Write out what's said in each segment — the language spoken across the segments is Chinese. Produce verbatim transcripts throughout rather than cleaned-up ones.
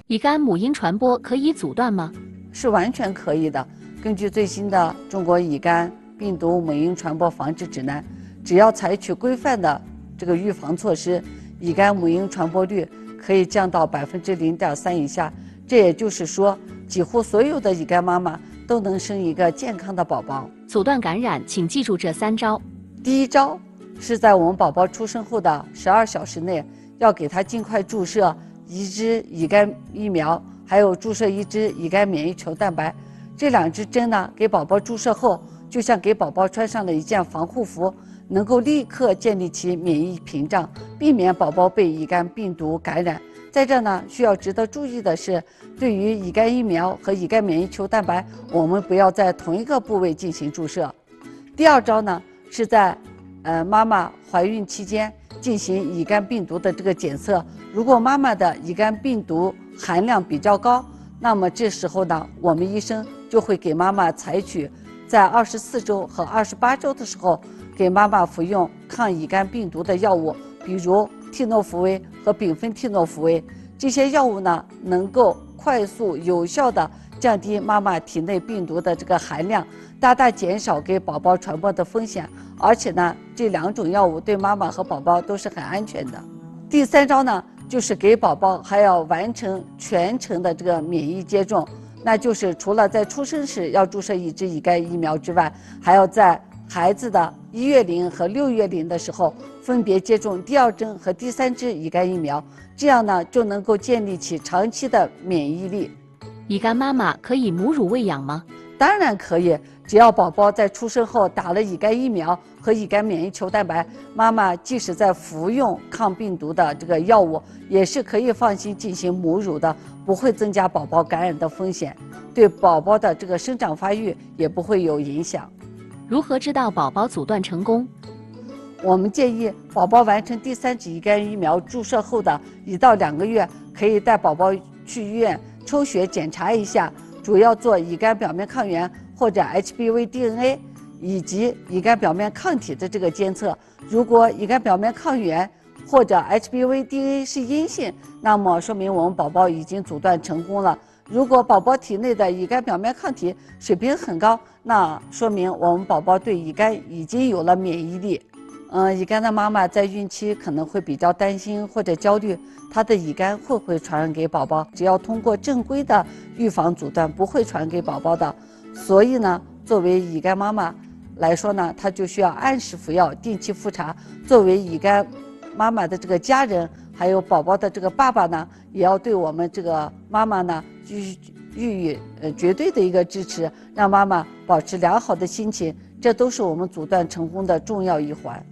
乙肝母婴传播可以阻断吗？ 是完全可以的。根据最新的《中国乙肝病毒母婴传播防治指南》，只要采取规范的这个预防措施，乙肝母婴传播率可以降到百分之零点三以下。这也就是说，几乎所有的乙肝妈妈都能生一个健康的宝宝。 阻断感染，请记住这三招。 第一招是在我们宝宝出生后的十二小时内，要给他尽快注射一支乙肝疫苗，还有注射一支乙肝免疫球蛋白。这两支针呢，给宝宝注射后，就像给宝宝穿上了一件防护服，能够立刻建立起免疫屏障，避免宝宝被乙肝病毒感染。在这呢，需要值得注意的是，对于乙肝疫苗和乙肝免疫球蛋白，我们不要在同一个部位进行注射。第二招呢，是在呃妈妈怀孕期间进行乙肝病毒的这个检测。如果妈妈的乙肝病毒含量比较高，那么这时候呢，我们医生就会给妈妈采取在二十四周和二十八周的时候，给妈妈服用抗乙肝病毒的药物，比如替诺福韦和丙酚替诺福韦。这些药物呢，能够快速有效地降低妈妈体内病毒的这个含量，大大减少给宝宝传播的风险。而且呢，这两种药物对妈妈和宝宝都是很安全的。第三招呢，就是给宝宝还要完成全程的这个免疫接种，那就是除了在出生时要注射一支乙肝疫苗之外，还要在孩子的一月龄和六月龄的时候分别接种第二针和第三支乙肝疫苗，这样呢就能够建立起长期的免疫力。 乙肝妈妈可以母乳喂养吗？ 当然可以，只要宝宝在出生后打了乙肝疫苗和乙肝免疫球蛋白，妈妈即使在服用抗病毒的这个药物，也是可以放心进行母乳的，不会增加宝宝感染的风险，对宝宝的这个生长发育也不会有影响。 如何知道宝宝阻断成功？ 我们建议宝宝完成第三剂乙肝疫苗注射后的一到两个月，可以带宝宝去医院抽血检查一下，主要做乙肝表面抗原或者 H B V D N A 以及乙肝表面抗体的这个监测。如果乙肝表面抗原或者 H B V D N A 是阴性，那么说明我们宝宝已经阻断成功了。如果宝宝体内的乙肝表面抗体水平很高，那说明我们宝宝对乙肝已经有了免疫力。嗯，乙肝的妈妈在孕期可能会比较担心或者焦虑，她的乙肝会不会传染给宝宝？只要通过正规的预防阻断，不会传给宝宝的。所以呢，作为乙肝妈妈来说呢，她就需要按时服药，定期复查。作为乙肝妈妈的这个家人，还有宝宝的这个爸爸呢，也要对我们这个妈妈呢，予予以呃绝对的一个支持，让妈妈保持良好的心情，这都是我们阻断成功的重要一环。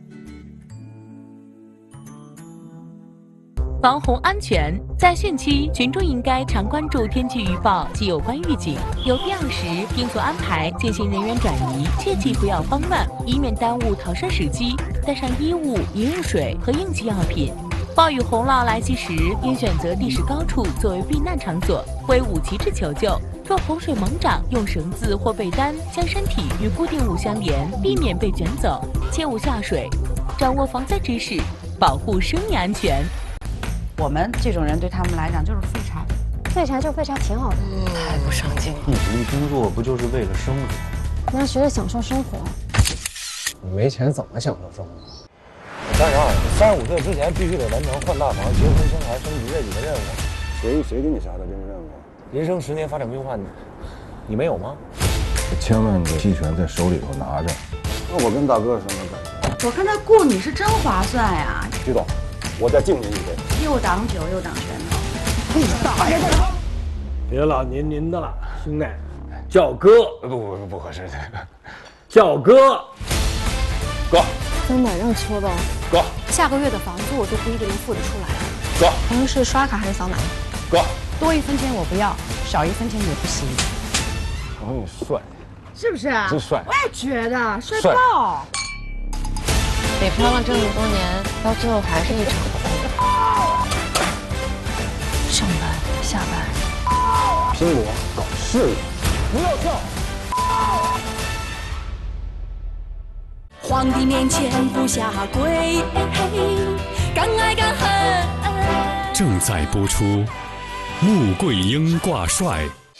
防洪安全，在汛期，群众应该常关注天气预报及有关预警，有必要时应做安排进行人员转移，切记不要慌乱，以免耽误逃生时机。带上衣物、饮用水和应急药品。暴雨洪涝来袭时，应选择地势高处作为避难场所，挥舞旗帜求救。若洪水猛涨，用绳子或被单将身体与固定物相连，避免被卷走，切勿下水。掌握防灾知识，保护生命安全。 我们这种人对他们来讲就是废柴， 废柴就废柴挺好的。 太不上进了。 你努力工作不就是为了生活？ 你要学着享受生活。 你没钱怎么享受生活？ 三十二，三十五岁之前必须得完成换大房、结婚、生孩、升级这几个任务。 谁谁给你下的这个任务？ 人生十年发展规划，你你没有吗？ 千万个期权在手里头拿着。那我跟大哥什么感觉？我看他雇你是真划算呀。 徐总，我再敬您一杯。 又挡酒又挡拳头。 你大爷！ 别老您您的了，兄弟，叫哥。 不不不不合适， 叫哥。 哥。 真的让搓吧。 哥。 下个月的房租我都不一定能付得出来。 哥。 您是刷卡还是扫码？ 哥。 多一分钱我不要，少一分钱也不行。 我说你帅， 是不是啊？ 真帅。 我也觉得帅爆。 北漂了这么多年，到最后还是一场空。上班下班， 拼搏搞事业， 不要笑。 皇帝面前不下跪，敢爱敢恨。 正在播出。 穆桂英挂帅。